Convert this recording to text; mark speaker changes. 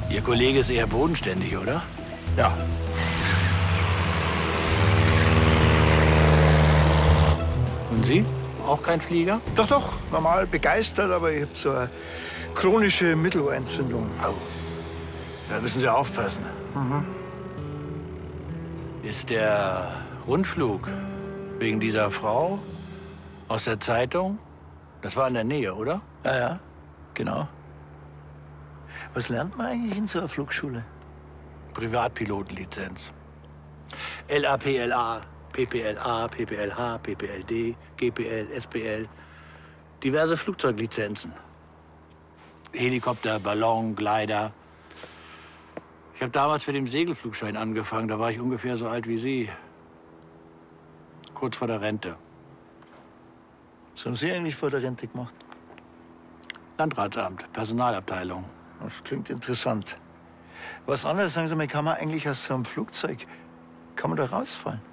Speaker 1: Ihr Kollege ist eher bodenständig, oder?
Speaker 2: Ja.
Speaker 1: Und Sie? Auch kein Flieger?
Speaker 2: Doch, doch, normal begeistert, aber ich habe so eine chronische Mittelohrentzündung.
Speaker 1: Au. Da müssen Sie aufpassen.
Speaker 2: Mhm.
Speaker 1: Ist der Rundflug wegen dieser Frau aus der Zeitung? Das war in der Nähe, oder?
Speaker 2: Ja, ja, genau. Was lernt man eigentlich in so einer Flugschule?
Speaker 1: Privatpilotenlizenz. LAPLA, PPLA, PPLH, PPLD, GPL, SPL. Diverse Flugzeuglizenzen. Helikopter, Ballon, Glider. Ich habe damals mit dem Segelflugschein angefangen. Da war ich ungefähr so alt wie Sie. Kurz vor der Rente.
Speaker 2: Was haben Sie eigentlich vor der Rente gemacht?
Speaker 1: Landratsamt, Personalabteilung.
Speaker 2: Das klingt interessant. Was anderes, sagen Sie mal, kann man eigentlich aus so einem Flugzeug, kann man da rausfallen?